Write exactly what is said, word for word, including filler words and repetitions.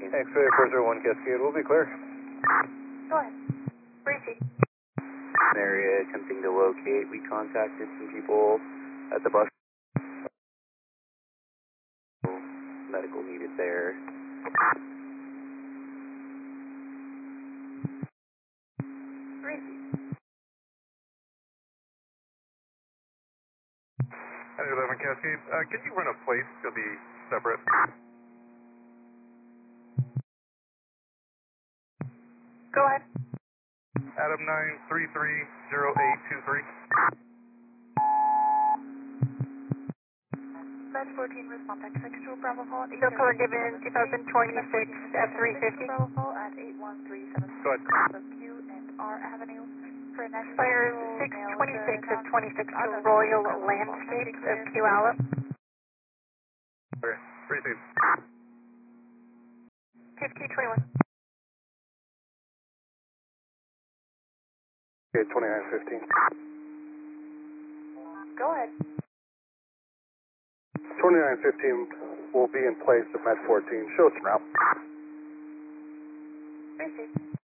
Cascade. X-ray four zero one Cascade, we'll be clear. Go ahead. Briefy. Area attempting to locate. We contacted some people at the bus. Medical needed there. Briefy. one eleven Cascade, uh, can you run a place to be separate? Go ahead. Adam nine three three zero eight two three. Med fourteen, respond back six to Bravo Hall. Vehicle given twenty twenty-six F three fifty. Bravo Hall at eight one three seven. Go ahead. Q and R Avenue. For next fire six twenty-six of twenty-six to Royal Landscapes of Puyallup. Okay, receive. fifty twenty-one. Okay, twenty-nine fifteen. Go ahead. twenty-nine fifteen will be in place at Med fourteen. Show us route. Receive.